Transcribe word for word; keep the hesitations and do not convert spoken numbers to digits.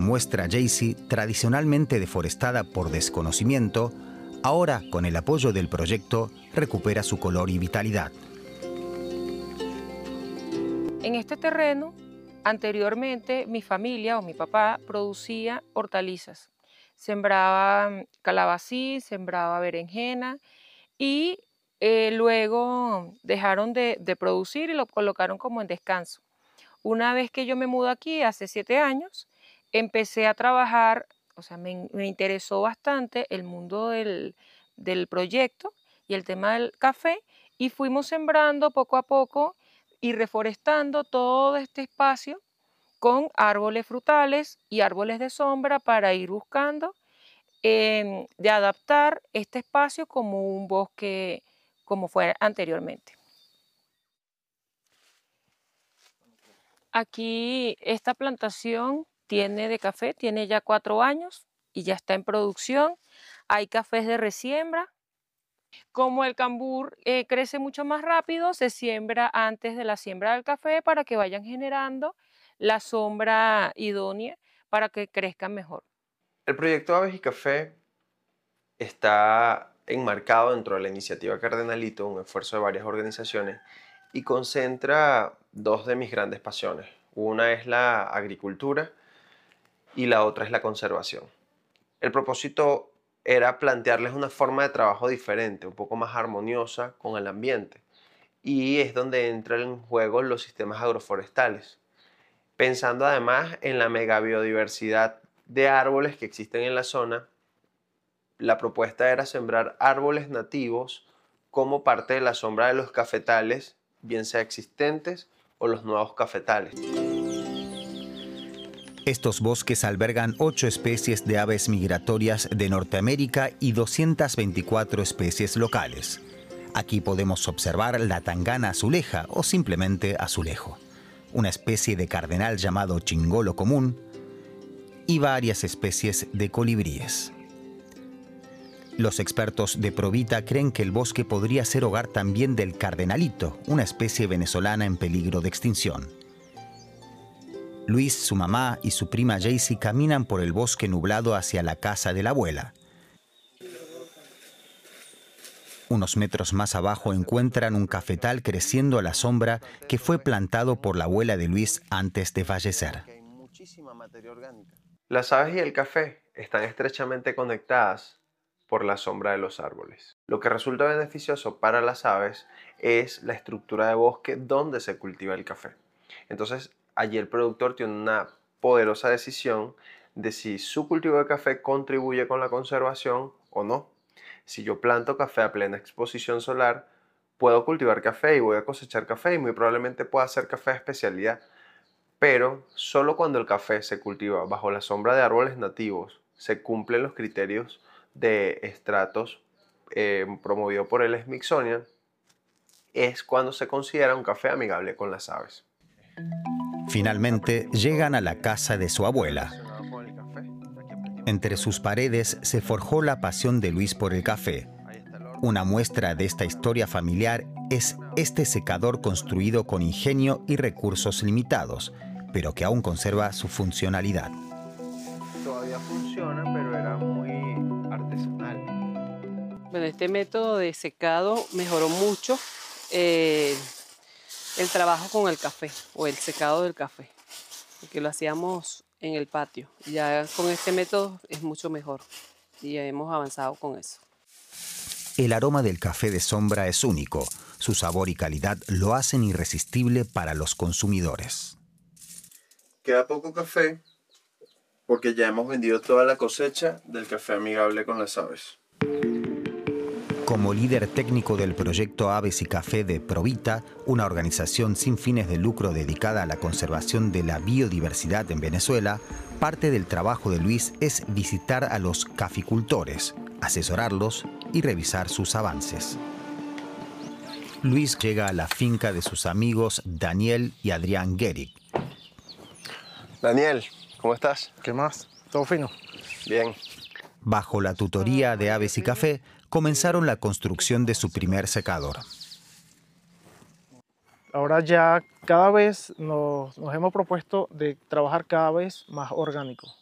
muestra Jaycee, tradicionalmente deforestada por desconocimiento, ahora, con el apoyo del proyecto, recupera su color y vitalidad. En este terreno, anteriormente, mi familia o mi papá producía hortalizas. Sembraba calabacín, sembraba berenjena y eh, luego dejaron de, de producir y lo colocaron como en descanso. Una vez que yo me mudo aquí, hace siete años, empecé a trabajar, o sea, me, me interesó bastante el mundo del, del proyecto y el tema del café, y fuimos sembrando poco a poco y reforestando todo este espacio con árboles frutales y árboles de sombra para ir buscando eh, de adaptar este espacio como un bosque como fue anteriormente. Aquí esta plantación tiene de café, tiene ya cuatro años y ya está en producción. Hay cafés de resiembra. Como el cambur eh, crece mucho más rápido, se siembra antes de la siembra del café para que vayan generando la sombra idónea para que crezcan mejor. El proyecto Aves y Café está enmarcado dentro de la iniciativa Cardenalito, un esfuerzo de varias organizaciones, y concentra dos de mis grandes pasiones. Una es la agricultura y la otra es la conservación. El propósito era plantearles una forma de trabajo diferente, un poco más armoniosa con el ambiente, y es donde entran en juego los sistemas agroforestales, pensando además en la megabiodiversidad de árboles que existen en la zona. La propuesta era sembrar árboles nativos como parte de la sombra de los cafetales, bien sea existentes o los nuevos cafetales. Estos bosques albergan ocho especies de aves migratorias de Norteamérica y doscientas veinticuatro especies locales. Aquí podemos observar la tangana azuleja o simplemente azulejo, una especie de cardenal llamado chingolo común y varias especies de colibríes. Los expertos de Provita creen que el bosque podría ser hogar también del cardenalito, una especie venezolana en peligro de extinción. Luis, su mamá y su prima Jaycee caminan por el bosque nublado hacia la casa de la abuela. Unos metros más abajo encuentran un cafetal creciendo a la sombra que fue plantado por la abuela de Luis antes de fallecer. Las aves y el café están estrechamente conectadas por la sombra de los árboles. Lo que resulta beneficioso para las aves es la estructura de bosque donde se cultiva el café. Entonces, allí el productor tiene una poderosa decisión de si su cultivo de café contribuye con la conservación o no. Si yo planto café a plena exposición solar, puedo cultivar café y voy a cosechar café y muy probablemente pueda hacer café de especialidad. Pero solo cuando el café se cultiva bajo la sombra de árboles nativos, se cumplen los criterios de estratos eh, promovido por el Smithsonian, es cuando se considera un café amigable con las aves. Finalmente llegan a la casa de su abuela. Entre sus paredes se forjó la pasión de Luis por el café. Una muestra de esta historia familiar es este secador construido con ingenio y recursos limitados, pero que aún conserva su funcionalidad. Todavía funciona, pero era muy artesanal. Bueno, este método de secado mejoró mucho eh, el trabajo con el café o el secado del café, porque lo hacíamos en el patio. Ya con este método es mucho mejor y hemos avanzado con eso. El aroma del café de sombra es único. Su sabor y calidad lo hacen irresistible para los consumidores. Queda poco café porque ya hemos vendido toda la cosecha del café amigable con las aves. Como líder técnico del proyecto Aves y Café de Provita, una organización sin fines de lucro dedicada a la conservación de la biodiversidad en Venezuela, parte del trabajo de Luis es visitar a los caficultores, asesorarlos y revisar sus avances. Luis llega a la finca de sus amigos Daniel y Adrián Gueric. Daniel, ¿cómo estás? ¿Qué más? ¿Todo fino? Bien. Bajo la tutoría de Aves y Café, comenzaron la construcción de su primer secador. Ahora ya cada vez nos, nos hemos propuesto de trabajar cada vez más orgánico.